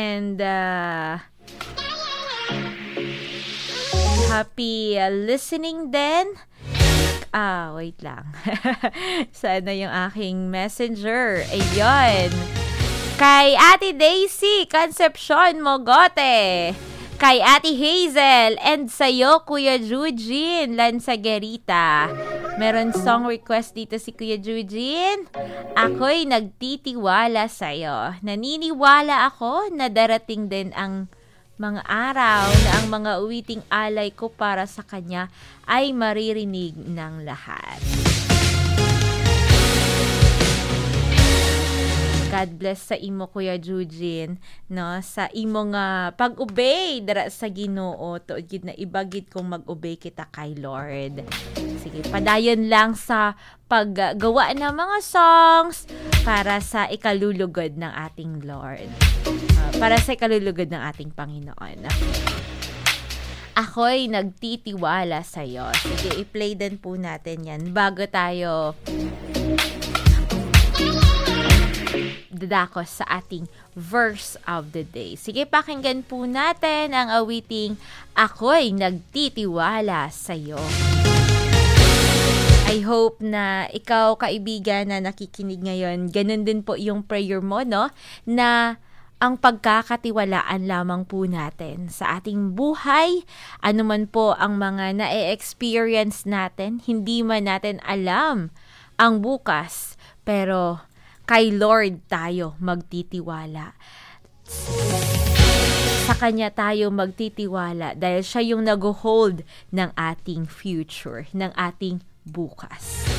And happy listening din. Wait lang. Sana yung aking messenger. Ayun. Kay Ate Daisy Concepcion Mogote. Kay Ate Hazel. And sa'yo, Kuya Eugene Lansagerita. Meron song request dito si Kuya Eugene. Ako'y nagtitiwala sa'yo. Naniniwala ako na darating din ang mga araw na ang mga uwiting alay ko para sa kanya ay maririnig ng lahat. God bless sa imo, Kuya Eugene, no? Sa imo nga pag-obey dara sa Ginoo, tuod gid na ibagid kong mag-obey kita kay Lord. Sige, padayon lang sa paggawa ng mga songs para sa ikalulugod ng ating Lord. Para sa ikalulugod ng ating Panginoon. Ako'y nagtitiwala sa'yo. Sige, i-play din po natin yan bago tayo dadakos sa ating verse of the day. Sige, pakinggan po natin ang awiting Ako'y nagtitiwala sa'yo. I hope na ikaw, kaibigan na nakikinig ngayon, ganun din po yung prayer mo, no? Na ang pagkakatiwalaan lamang po natin sa ating buhay, anuman po ang mga na-experience natin, hindi man natin alam ang bukas, pero kay Lord tayo magtitiwala. Sa Kanya tayo magtitiwala dahil siya yung nag-hold ng ating future, ng ating bukas.